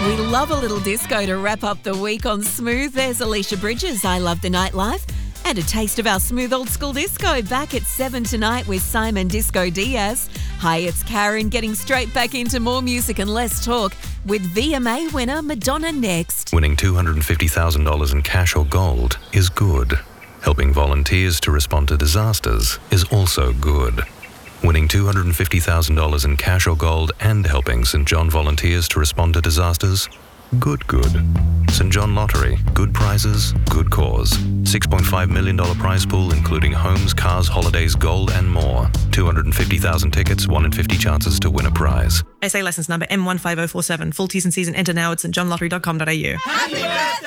We love a little disco to wrap up the week on Smooth. There's Alicia Bridges, I Love the Nightlife. And a taste of our smooth old school disco back at 7 tonight with Simon Disco Diaz. Hi, it's Karen getting straight back into more music and less talk with VMA winner Madonna next. Winning $250,000 in cash or gold is good. Helping volunteers to respond to disasters is also good. Winning $250,000 in cash or gold and helping St. John volunteers to respond to disasters? Good. St. John Lottery. Good prizes, good cause. $6.5 million prize pool including homes, cars, holidays, gold and more. 250,000 tickets, 1 in 50 chances to win a prize. SA license number M15047. Full T's and C's and enter now at stjohnlottery.com.au. Happy birthday!